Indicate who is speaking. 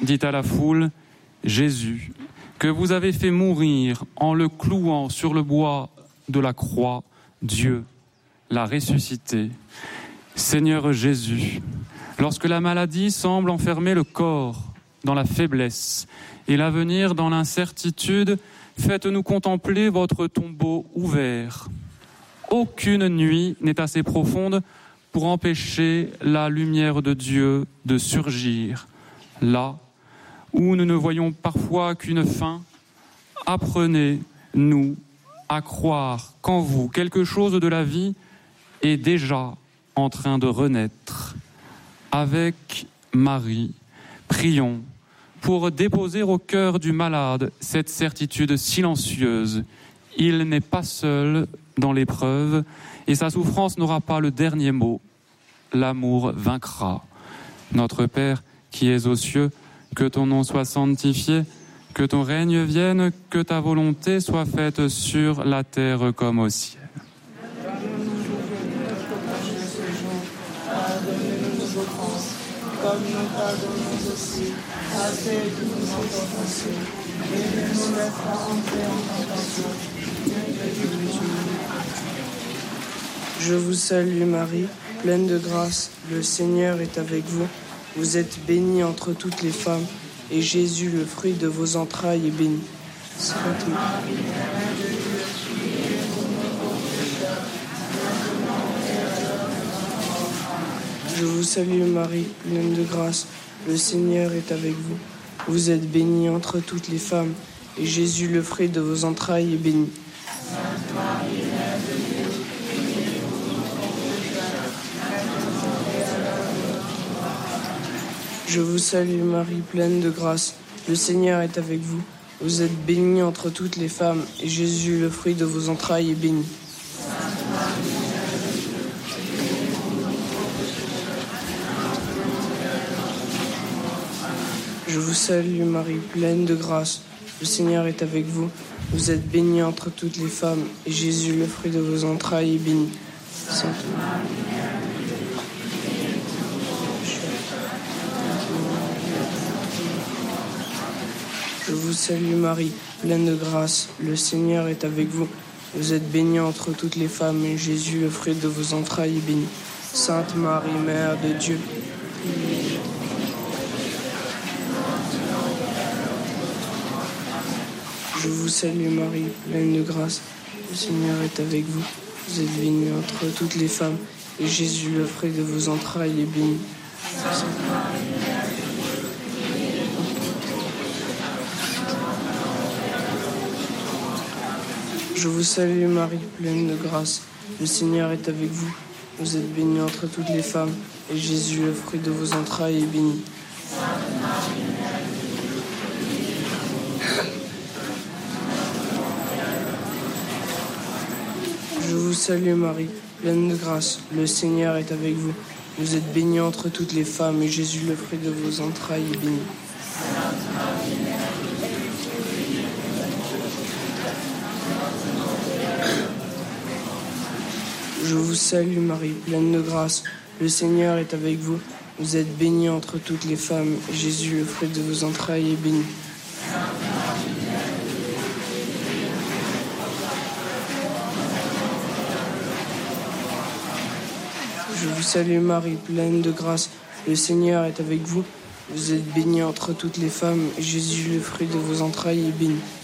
Speaker 1: dit à la foule: Jésus, que vous avez fait mourir en le clouant sur le bois de la croix, Dieu l'a ressuscité. Seigneur Jésus, lorsque la maladie semble enfermer le corps dans la faiblesse et l'avenir dans l'incertitude, faites-nous contempler votre tombeau ouvert. Aucune nuit n'est assez profonde pour empêcher la lumière de Dieu de surgir. Là où nous ne voyons parfois qu'une fin, apprenez-nous à croire qu'en vous, quelque chose de la vie est déjà en train de renaître. Avec Marie, prions pour déposer au cœur du malade cette certitude silencieuse. Il n'est pas seul dans l'épreuve et sa souffrance n'aura pas le dernier mot. L'amour vaincra. Notre Père qui es aux cieux, que ton nom soit sanctifié, que ton règne vienne, que ta volonté soit faite sur la terre comme au ciel.
Speaker 2: Pardonnez-nous nos offenses, comme nous pardonnons aussi à ceux qui nous ont offensés. Et ne nous laisse pas entrer en tentation, mais délivre-nous du mal.
Speaker 3: Je vous salue Marie, pleine de grâce, le Seigneur est avec vous. Vous êtes bénie entre toutes les femmes, et Jésus, le fruit de vos entrailles, est béni. Sainte Marie, Mère de Dieu, priez pour nous pauvres pécheurs, maintenant et à l'heure de notre mort. Je vous salue Marie, pleine de grâce, le Seigneur est avec vous. Vous êtes bénie entre toutes les femmes, et Jésus, le fruit de vos entrailles, est béni.
Speaker 2: Sainte Marie, Mère de Dieu, priez pour nous pauvres pécheurs, maintenant et à l'heure de notre mort.
Speaker 3: Je vous salue Marie, pleine de grâce, le Seigneur est avec vous. Vous êtes bénie entre toutes les femmes, et Jésus, le fruit de vos entrailles, est béni.
Speaker 2: Sainte Marie, Mère de Dieu, priez pour nous pauvres pécheurs, maintenant et à l'heure de notre mort.
Speaker 3: Je vous salue Marie, pleine de grâce, le Seigneur est avec vous. Vous êtes bénie entre toutes les femmes, et Jésus, le fruit de vos entrailles, est béni. Sainte Marie, Mère de Dieu, priez pour nous pauvres pécheurs, maintenant et à l'heure de notre mort. Je vous salue Marie, pleine de grâce, le Seigneur est avec vous. Vous êtes bénie entre toutes les femmes, et Jésus, le fruit de vos entrailles, est béni. Sainte Marie, Mère de Dieu, priez pour nous. Je vous salue Marie, pleine de grâce, le Seigneur est avec vous. Vous êtes bénie entre toutes les femmes, et Jésus, le fruit de vos entrailles, est béni. Sainte Marie, Mère de Dieu, priez pour nous. Je vous salue Marie, pleine de grâce, le Seigneur est avec vous. Vous êtes bénie entre toutes les femmes, et Jésus, le fruit de vos entrailles, est béni.
Speaker 2: Sainte Marie, Mère de Dieu, priez pour nous.
Speaker 3: Je vous salue Marie, pleine de grâce, le Seigneur est avec vous. Vous êtes bénie entre toutes les femmes, et Jésus, le fruit de vos entrailles, est béni.
Speaker 2: Sainte Marie, Mère de Dieu, priez pour nous.
Speaker 3: Je vous salue Marie, pleine de grâce, le Seigneur est avec vous. Vous êtes bénie entre toutes les femmes, et Jésus, le fruit de vos entrailles, est béni. Je vous salue Marie, pleine de grâce, le Seigneur est avec vous. Vous êtes bénie entre toutes les femmes, et Jésus, le fruit de vos entrailles, est béni.